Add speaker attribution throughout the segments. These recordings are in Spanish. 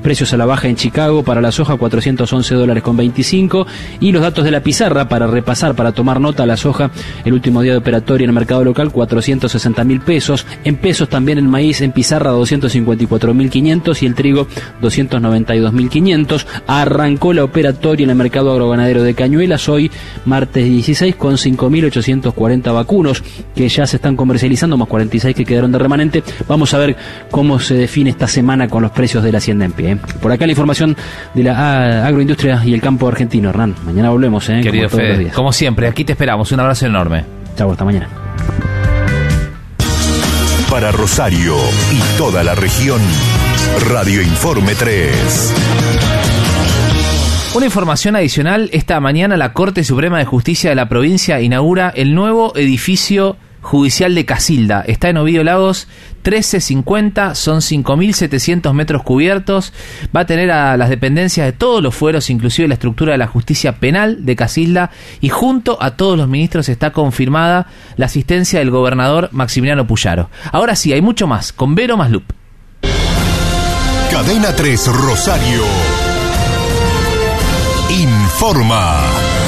Speaker 1: precios a la baja en Chicago para la soja, $411.25, y los datos de la pizarra para repasar, para tomar nota. La soja, el último día de operatorio en el mercado local, 460.000 pesos. En pesos también el maíz en pizarra, 254.500, y el trigo, 292.500. Arrancó la operatoria en el mercado agroganadero de Cañuelas hoy, martes 16, con 5.840 vacunos que ya se están comercializando, más 46 que quedaron de remanente. Vamos a ver cómo se define esta semana con los precios de la hacienda en pie. Por acá la información de la agroindustria y el campo argentino. Hernán, mañana volvemos,
Speaker 2: querido Fede, como siempre, aquí te esperamos. Un abrazo enorme.
Speaker 1: Chau, hasta mañana.
Speaker 3: Para Rosario y toda la región, Radio Informe 3.
Speaker 2: Una información adicional: esta mañana la Corte Suprema de Justicia de la provincia inaugura el nuevo edificio judicial de Casilda. Está en Ovidio Lagos 1350, son 5.700 metros cubiertos. Va a tener a las dependencias de todos los fueros, inclusive la estructura de la justicia penal de Casilda, y junto a todos los ministros está confirmada la asistencia del gobernador Maximiliano Puyaro. Ahora sí, hay mucho más, con Vero Maslup.
Speaker 3: Cadena 3 Rosario informa.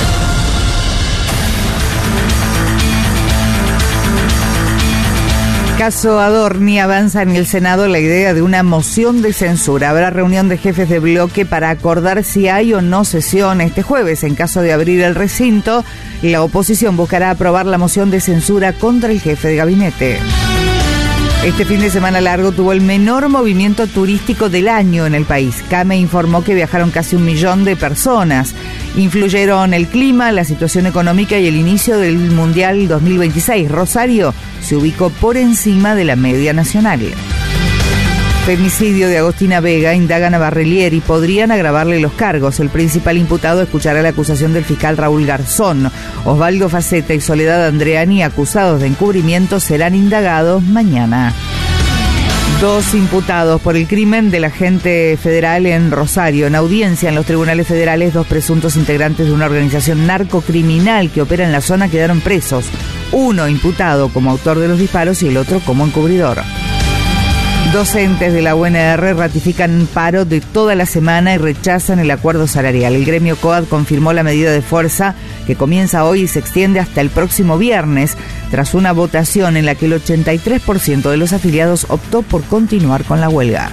Speaker 4: Caso Adorni, avanza en el Senado la idea de una moción de censura. Habrá reunión de jefes de bloque para acordar si hay o no sesión este jueves. En caso de abrir el recinto, la oposición buscará aprobar la moción de censura contra el jefe de gabinete. Este fin de semana largo tuvo el menor movimiento turístico del año en el país. CAME informó que viajaron casi 1 millón de personas. Influyeron el clima, la situación económica y el inicio del Mundial 2026. Rosario se ubicó por encima de la media nacional. Femicidio de Agostina Vega, indagan a Barrelieri, podrían agravarle los cargos. El principal imputado escuchará la acusación del fiscal Raúl Garzón. Osvaldo Faceta y Soledad Andreani, acusados de encubrimiento, serán indagados mañana. 2 imputados por el crimen del agente federal en Rosario. En audiencia en los tribunales federales, 2 presuntos integrantes de una organización narcocriminal que opera en la zona quedaron presos. Uno imputado como autor de los disparos y el otro como encubridor. Docentes de la UNR ratifican paro de toda la semana y rechazan el acuerdo salarial. El gremio COAD confirmó la medida de fuerza que comienza hoy y se extiende hasta el próximo viernes, tras una votación en la que el 83% de los afiliados optó por continuar con la huelga.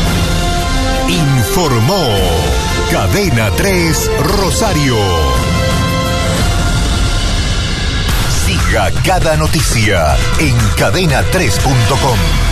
Speaker 3: Informó Cadena 3 Rosario. Siga cada noticia en cadena3.com.